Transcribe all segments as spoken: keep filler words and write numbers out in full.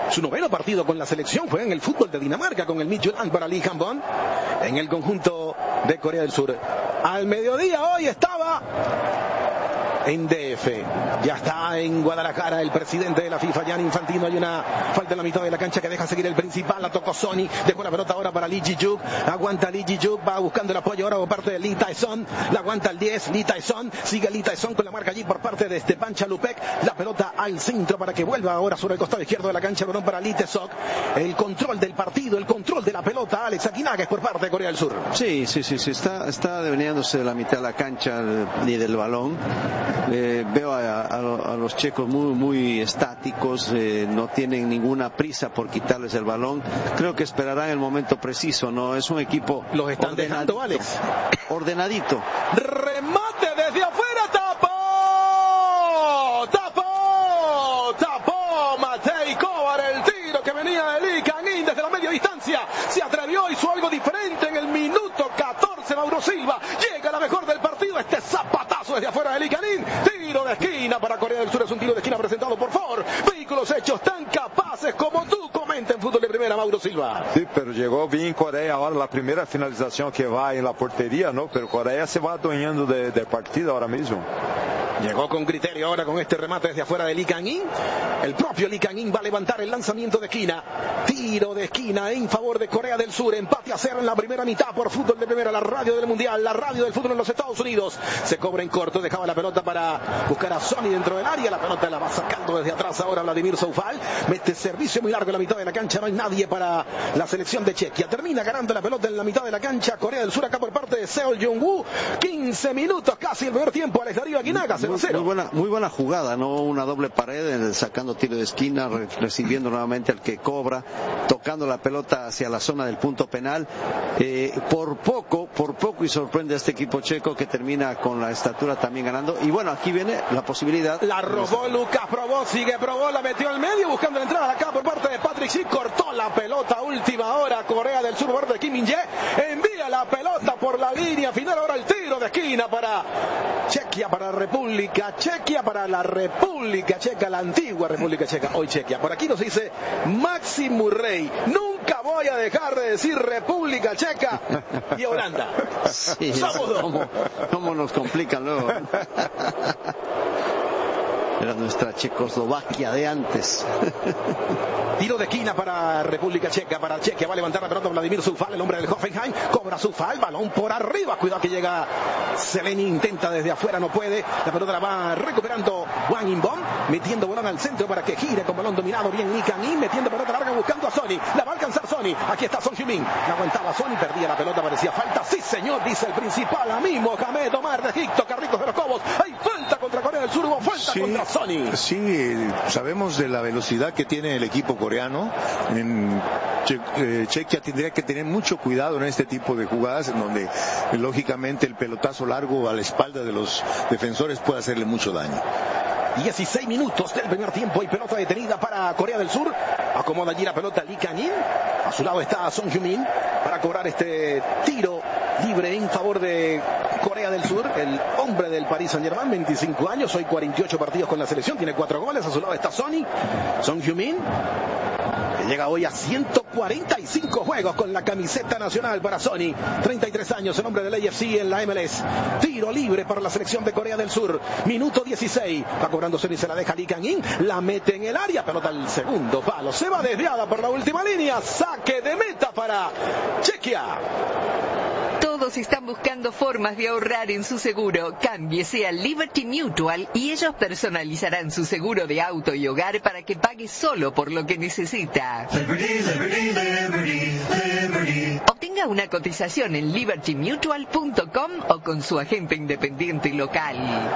Su noveno partido con la selección fue en el fútbol de Dinamarca con el Midtjylland para Lee Han-bon en el conjunto de Corea del Sur. Al mediodía hoy estaba en D F. Ya está en Guadalajara el presidente de la FIFA, Gianni Infantino. Hay una falta en la mitad de la cancha que deja seguir el principal. La tocó Sony. Dejó la pelota ahora para Lee Ji-Juk. Aguanta Lee Ji-Juk. Va buscando el apoyo ahora por parte de Lee Tae-son. La aguanta el diez. Lee Tae-son. Sigue Lee Tae-son con la marca allí por parte de Stepan Chalupek. La pelota al centro para que vuelva ahora sobre el costado izquierdo de la cancha. Balón para Lee Tae-sok. El control del partido, el control de la pelota. Alex Aguinaga es por parte de Corea del Sur. Sí, sí, sí. sí. Está, está deveniéndose de la mitad de la cancha y del balón. Eh, veo a, a, a los checos muy muy estáticos, eh, no tienen ninguna prisa por quitarles el balón. Creo que esperarán el momento preciso, ¿no? Es un equipo los están dejando, Alex. Ordenadito. Remate desde afuera, tapó, tapó, tapó Matej Kovar, el tiro que venía de Lee Kang-in desde la media distancia. Se atrevió, hizo algo diferente en el minuto catorce. Mauro Silva llega a la mejor del partido. Este zapatazo desde afuera de Lee Kang-in. Tiro de esquina para Corea del Sur. Es un tiro de esquina presentado por Ford. Vehículos hechos tan capaces como tú. Comenta en Fútbol de Primera, Mauro Silva. Sí, pero llegó bien Corea ahora la primera finalización que va en la portería, ¿no? Pero Corea se va adueñando de, de partido ahora mismo. Llegó con criterio ahora con este remate desde afuera de Lee Kang-in. El propio Lee Kang-in va a levantar el lanzamiento de esquina. Tiro de esquina en favor de Corea del Sur. Empate a cero en la primera mitad por Fútbol de Primera, la radio del Mundial, la radio del fútbol en los Estados Unidos. Se cobra en corto, dejaba la pelota para buscar a Sony dentro del área. La pelota la va sacando desde atrás ahora Vladimir Soufal. Mete servicio muy largo en la mitad de la cancha. No hay nadie para la selección de Chequia. Termina ganando la pelota en la mitad de la cancha Corea del Sur acá por parte de Seo Jung-woo. quince minutos casi el primer tiempo. Alex Darío Aguinaga. Muy, muy, buena, muy buena jugada, ¿no? Una doble pared, sacando tiro de esquina, re, recibiendo nuevamente al que cobra, tocando la pelota hacia la zona del punto penal. Eh, por poco, por poco y sorprende a este equipo checo que termina con la estatura también ganando. Y bueno, aquí viene la posibilidad. La robó Lucas, probó, sigue, probó, la metió al medio buscando la entrada acá por parte de Patrick Schick. Cortó la pelota última hora Corea del Sur por parte de Kim Min-jae. Envía la pelota por la línea final. Ahora el tiro de esquina para Chequia, para República Chequia, para la República Checa, la antigua República Checa, hoy Chequia. Por aquí nos dice Maxi Murray. Nunca voy a dejar de decir República Checa y Holanda. Sí, ¿cómo, cómo nos complican luego? Era nuestra Checoslovaquia de antes. Tiro de esquina para República Checa, para Chequia. Va a levantar la pelota Vladimir Soufal, el hombre del Hoffenheim. Cobra Soufal, balón por arriba. Cuidado que llega Seleni, intenta desde afuera, no puede. La pelota la va recuperando Wang In-bom, metiendo balón al centro para que gire con balón dominado. Bien Lee Kang-in, metiendo pelota larga buscando a Sony. La va a alcanzar Sony. Aquí está Son Heung-min. La aguantaba Sony, perdía la pelota, parecía falta. Sí, señor, dice el principal amigo Mohamed Omar de Egipto, Carritos de los Cobos. Hay falta contra Corea del Sur, hubo falta sí, contra Sony. Sí, sabemos de la velocidad que tiene el equipo coreano. En che, eh, Chequia tendría que tener mucho cuidado en este tipo de jugadas en donde eh, lógicamente el pelotazo largo a la espalda de los defensores puede hacerle mucho daño. dieciséis minutos del primer tiempo y pelota detenida para Corea del Sur. Acomoda allí la pelota Lee Kang-in. A su lado está Son Heung-min para cobrar este tiro libre en favor de Corea del Sur. El hombre del Paris Saint-Germain, veinticinco años, hoy cuarenta y ocho partidos con la selección, tiene cuatro goles. A su lado está Sony. Son Heung-min, que llega hoy a ciento cuarenta y cinco juegos con la camiseta nacional para Sony. treinta y tres años, el hombre del A F C en la M L S. Tiro libre para la selección de Corea del Sur. Minuto dieciséis. Va cobrando Sony, se la deja Lee Kang-in. La mete en el área. Pelota al segundo palo. Se va desviada por la última línea. Saque de meta para Chequia. Todos están buscando formas de ahorrar en su seguro. Cámbiese a Liberty Mutual y ellos personalizarán su seguro de auto y hogar para que pague solo por lo que necesita. Liberty, Liberty, Liberty, Liberty. Obtenga una cotización en liberty mutual punto com o con su agente independiente local.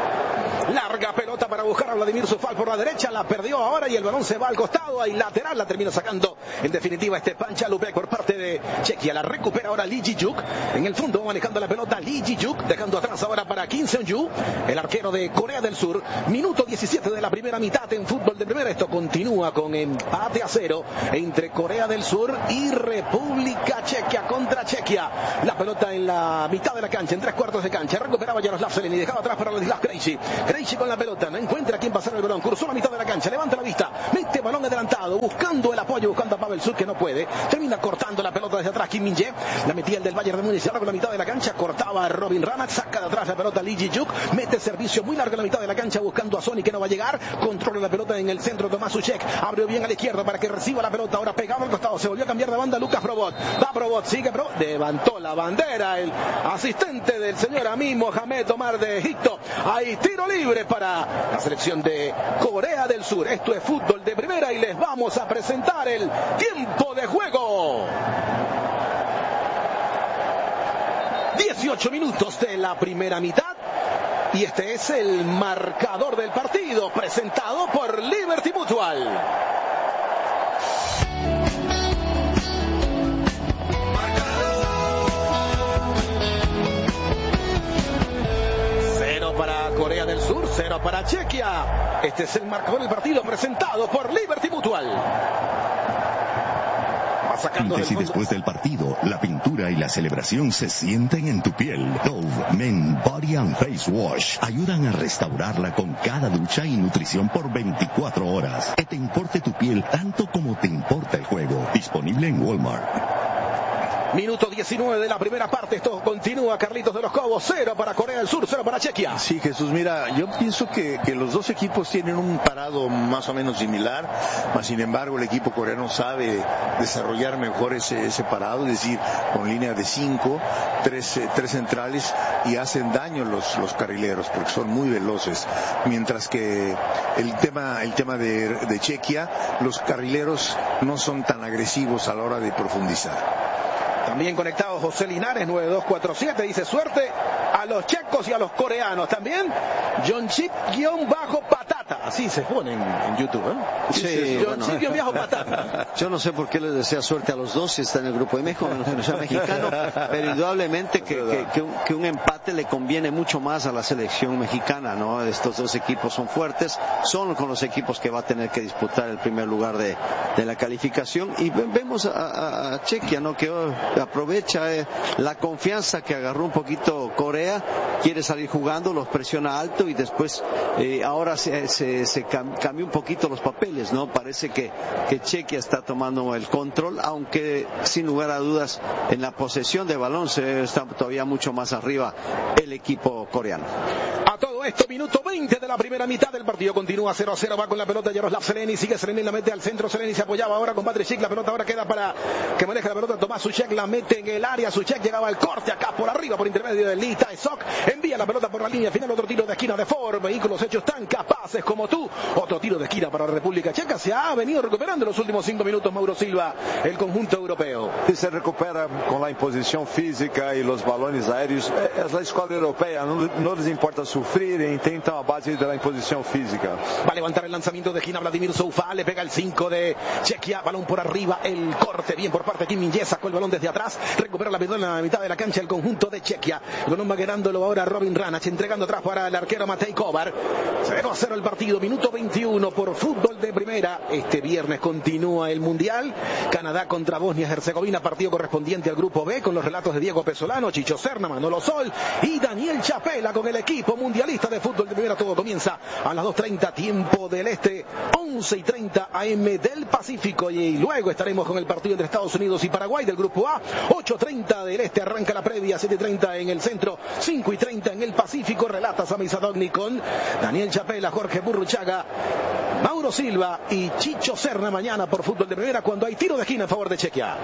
Larga pelota para buscar a Vladimir Soufal por la derecha, la perdió ahora y el balón se va al costado, hay lateral, la termina sacando en definitiva Stepan Chalupek por parte de Chequia. La recupera ahora Lee Ji-juk, en el fondo manejando la pelota Lee Ji-juk, dejando atrás ahora para Kim Seon-ju, el arquero de Corea del Sur. Minuto diecisiete de la primera mitad en Fútbol de Primera. Esto continúa con empate a cero entre Corea del Sur y República Chequia contra Chequia. La pelota en la mitad de la cancha, en tres cuartos de cancha, recuperaba Jaroslav Seleni, dejaba atrás para Ladislav Krejci. Krejci con la pelota, no encuentra encuentra quien pasar el balón, cruzó la mitad de la cancha, levanta la vista, mete balón adelantado, buscando el apoyo, buscando a Pavel Sur, que no puede, termina cortando la pelota desde atrás. Kim Min-jae, la metía el del Bayern de Múnich, ahora con la mitad de la cancha, cortaba a Robin Ranach, saca de atrás la pelota Lee Ji-juk, mete servicio muy largo en la mitad de la cancha, buscando a Sony, que no va a llegar, controla la pelota en el centro, Tomás Souček, abrió bien a la izquierda para que reciba la pelota, ahora pegaba al costado, se volvió a cambiar de banda Lucas Probot, va Probot, sigue Probot, levantó la bandera el asistente del señor Amin Mohamed Omar de Egipto. Hay tiro libre para la selección de Corea del Sur. Esto es fútbol de primera y les vamos a presentar el tiempo de juego. dieciocho minutos de la primera mitad. Y este es el marcador del partido, presentado por Liberty Mutual. Para Corea del Sur, cero para Chequia. Este es el marcador del partido presentado por Liberty Mutual. Antes y después del partido, la pintura y la celebración se sienten en tu piel. Dove Men Body and Face Wash ayudan a restaurarla con cada ducha y nutrición por veinticuatro horas. Que te importe tu piel tanto como te importa el juego. Disponible en Walmart. Minuto diecinueve de la primera parte. Esto continúa, Carlitos de los Cobos. Cero para Corea del Sur, cero para Chequia. Sí, Jesús, mira, yo pienso que, que los dos equipos tienen un parado más o menos similar, mas sin embargo el equipo coreano sabe desarrollar mejor ese, ese parado, es decir, con línea de cinco, tres, tres centrales, y hacen daño los, los carrileros porque son muy veloces, mientras que el tema, el tema de, de Chequia, los carrileros no son tan agresivos a la hora de profundizar. También conectado José Linares, nueve dos cuatro siete, dice suerte a los checos y a los coreanos. También John Chip guión bajo patata, así se ponen en YouTube, ¿eh? Sí, John bueno. Chip guión bajo patata. Yo no sé por qué les desea suerte a los dos si está en el grupo de México, menos que no sea mexicano, pero indudablemente que, que, que, un, que un empate le conviene mucho más a la selección mexicana, ¿no? Estos dos equipos son fuertes, son con los equipos que va a tener que disputar el primer lugar de, de la calificación, y vemos a, a, a Chequia, ¿no? Que oh, aprovecha eh, la confianza que agarró un poquito Corea, quiere salir jugando, los presiona alto y después eh, ahora se, se, se cam, cambió un poquito los papeles, ¿no? Parece que, que Chequia está tomando el control, aunque sin lugar a dudas en la posesión de balón se está todavía mucho más arriba el equipo coreano. A todo esto, minuto veinte de la primera mitad del partido, continúa cero a cero, va con la pelota Yaroslav Seleni, sigue Seleni, la mete al centro, Seleni se apoyaba ahora con Patrick Schick, la pelota ahora queda para que maneje la pelota Tomás Souček, la mete en el área, Souček llegaba al corte acá por arriba por intermedio de Lee Tae-sok, envía la pelota por la línea final, otro tiro de esquina de Ford, vehículos hechos tan capaces como tú, otro tiro de esquina para la República Checa, se ha venido recuperando en los últimos cinco minutos Mauro Silva, el conjunto europeo. Y se recupera con la imposición física y los balones aéreos. Es la escuela europea, no, no les importa sufrir e intentan a base de la imposición física. Va a levantar el lanzamiento de esquina Vladimir Soufal, le pega el cinco de Chequia, balón por arriba, el corte bien por parte de Kim Min-jae, sacó el balón desde atrás, recupera la pelota en la mitad de la cancha el conjunto de Chequia, el balón va quedándolo ahora Robin Ranach, entregando atrás para el arquero Matej Kovar. Cero a cero el partido, minuto veintiuno por fútbol de primera. Este viernes continúa el Mundial, Canadá contra Bosnia-Herzegovina, partido correspondiente al grupo B, con los relatos de Diego Pesolano, Chicho Serna, Manolo Sol y Daniel Chapela con el equipo mundialista de fútbol de primera. Todo comienza a las dos treinta tiempo del este, once y treinta a eme del Pacífico, y luego estaremos con el partido entre Estados Unidos y Paraguay del grupo A. Ocho treinta del este arranca la previa, siete treinta en el centro, cinco y treinta en el Pacífico. Relata Sami Sadogni con Daniel Chapela, Jorge Burruchaga, Mauro Silva y Chicho Serna mañana por fútbol de primera, cuando hay tiro de esquina en favor de Chequia.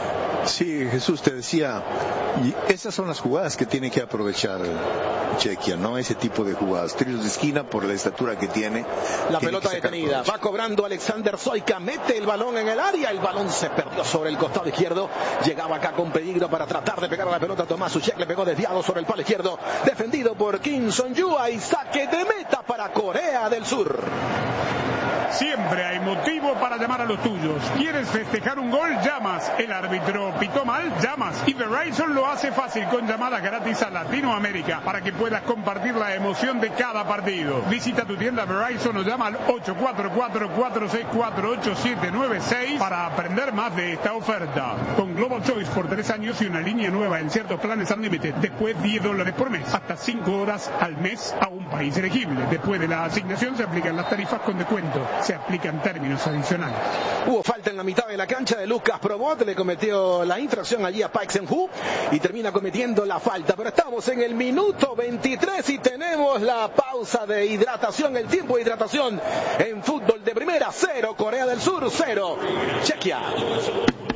Sí, Jesús, te decía, y esas son las jugadas que tiene que aprovechar Chequia, ¿no? Ese tipo de jugadas, tiros de esquina por la estatura que tiene. La tiene pelota detenida, va cobrando Alexander Soika, mete el balón en el área, el balón se perdió sobre el costado izquierdo, llegaba acá con peligro para tratar de pegar a la pelota Tomás Souček, le pegó desviado sobre el palo izquierdo, defendido por Kim Son-yu, y saque de meta para Corea del Sur. Siempre hay motivo para llamar a los tuyos. ¿Quieres festejar un gol? Llamas. El árbitro pitó mal, llamas. Y Verizon lo hace fácil con llamadas gratis a Latinoamérica para que puedas compartir la emoción de cada partido. Visita tu tienda Verizon o llama al ocho cuatro cuatro, cuatro seis cuatro, ocho siete nueve seis para aprender más de esta oferta. Con Global Choice por tres años y una línea nueva en ciertos planes Unlimited. Después diez dólares por mes. Hasta cinco horas al mes a un país elegible. Después de la asignación se aplican las tarifas con descuento. Se aplican términos adicionales. Hubo falta en la mitad de la cancha de Lucas Probot, le cometió la infracción allí a Park Sen-Hu y termina cometiendo la falta. Pero estamos en el minuto veintitrés y tenemos la pausa de hidratación, el tiempo de hidratación en fútbol de primera. Cero Corea del Sur, cero Chequia.